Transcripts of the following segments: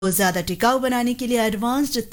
ज़्यादा टिकाऊ बनाने के लिए एडवांस्ड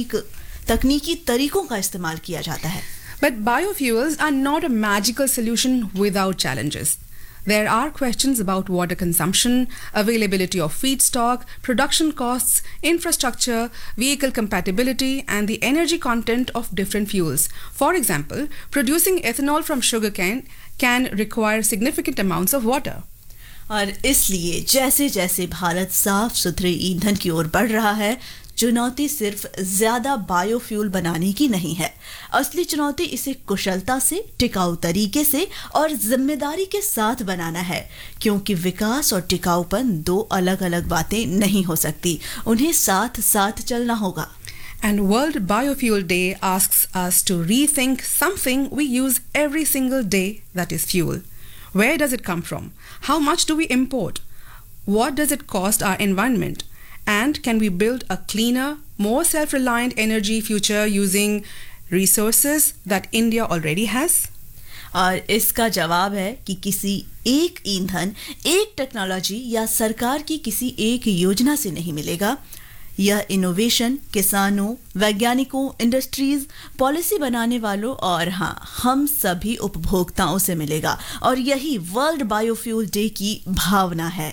तकनीकी तरीकों का इस्तेमाल किया जाता है. But biofuels are not a magical solution without challenges. There are questions about water consumption, availability of feedstock, production costs, infrastructure, vehicle compatibility, and the energy content of different fuels. For example, producing ethanol from sugarcane can require significant amounts of water. और इसलिए जैसे जैसे भारत साफ सुथरे ईंधन की ओर बढ़ रहा है, चुनौती सिर्फ ज्यादा बायोफ्यूल बनाने की नहीं है. असली चुनौती इसे कुशलता से, टिकाऊ तरीके से और जिम्मेदारी के साथ बनाना है, क्योंकि विकास और टिकाऊपन दो अलग-अलग बातें नहीं हो सकती. उन्हें साथ साथ चलना होगा. And World Biofuel Day asks us to rethink something we use every single day, that is fuel. Where does it come from? How much do we import? What does it cost our environment? And can we build a cleaner, more self-reliant energy future using resources that India already has? और इसका जवाब है कि किसी एक ईंधन, एक technology या सरकार की किसी एक योजना से नहीं मिलेगा. यह इनोवेशन किसानों, वैज्ञानिकों, इंडस्ट्रीज, पॉलिसी बनाने वालों और हाँ, हम सभी उपभोक्ताओं से मिलेगा. और यही वर्ल्ड बायोफ्यूल डे की भावना है.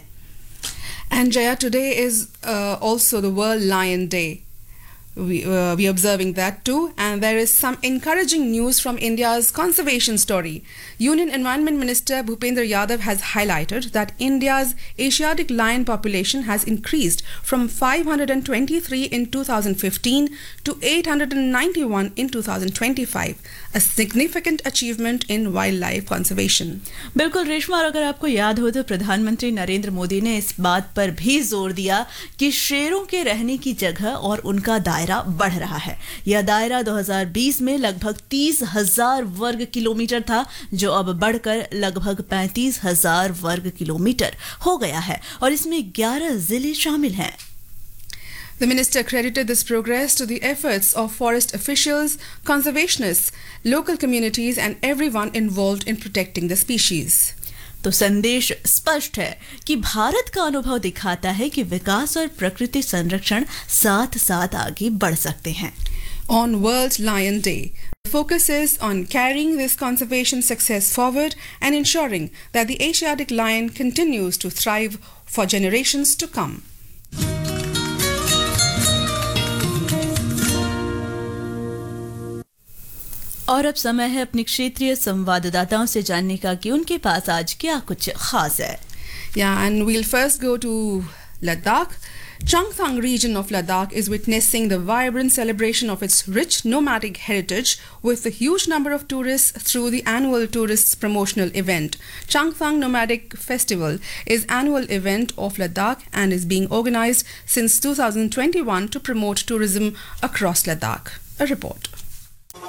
And Jaya, today is also the World Lion Day. We are observing that too, and there is some encouraging news from India's conservation story. Union Environment Minister Bhupendra Yadav has highlighted that India's Asiatic lion population has increased from 523 in 2015 to 891 in 2025, a significant achievement in wildlife conservation. बिल्कुल रेशमा, और अगर आपको याद हो तो प्रधानमंत्री नरेंद्र मोदी ने इस बात पर भी जोर दिया कि शेरों के रहने की जगह और उनका दायरा बढ़ रहा है. यह दायरा 2020 में लगभग 30,000 वर्ग किलोमीटर था, जो अब बढ़कर लगभग 35,000 वर्ग किलोमीटर हो गया है, और इसमें 11 जिले शामिल हैं. The minister credited this progress to the efforts of forest officials, conservationists, local communities and everyone involved in protecting the species. तो संदेश स्पष्ट है कि भारत का अनुभव दिखाता है कि विकास और प्रकृति संरक्षण साथ साथ आगे बढ़ सकते हैं. On World Lion Day, the focus is on carrying this conservation success forward and ensuring that the Asiatic lion continues to thrive for generations to come. और अब समय है अपने क्षेत्रीय संवाददाताओं से जानने का कि उनके पास आज क्या कुछ खास है. Yeah, and we'll first go to Ladakh. Changthang region of Ladakh is witnessing the vibrant celebration of its rich nomadic heritage with a huge number of tourists through the annual tourist promotional event. Changthang Nomadic Festival is annual event of Ladakh and is being organized since 2021 to promote tourism across Ladakh. A report.